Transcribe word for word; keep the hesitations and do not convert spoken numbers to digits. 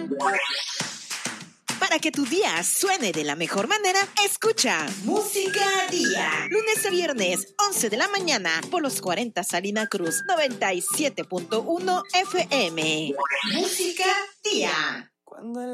Para que tu día suene de la mejor manera, escucha Música Día. Lunes a viernes, once de la mañana, por los cuarenta Salina Cruz, noventa y siete punto uno F M. Música Día. Cuando